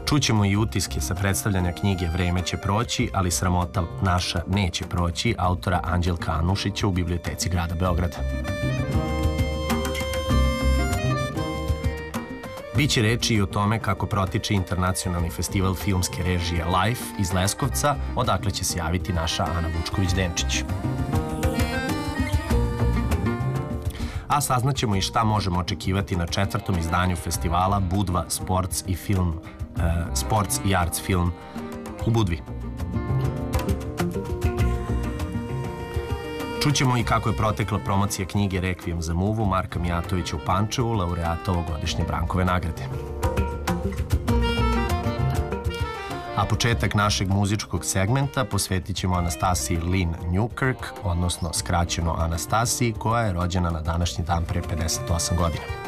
Čućemo i utiske sa predstavljanja knjige Vreme će proći, ali sramota naša neće proći, autora Anđelka Anušića u Biblioteci grada Beograda. Biće reči i o tome kako protiče internacionalni festival filmske režije Life iz Leskovca, odakle će se javiti naša Ana Vučković-Denčić. A saznaćemo i šta možemo očekivati na 4. izdanju festivala Budva Sports i Arts Film u Budvi. Čućemo i kako je protekla promocija knjige Rekvijem za muvu Marka Mijatovića u Pančevu, laureata ovogodišnje Brankove nagrade. A početak našeg muzičkog segmenta posvetit ćemo Anastasiji Lynn Newkirk, odnosno skraćeno Anastasiji, koja je rođena na današnji dan pre 58 godina.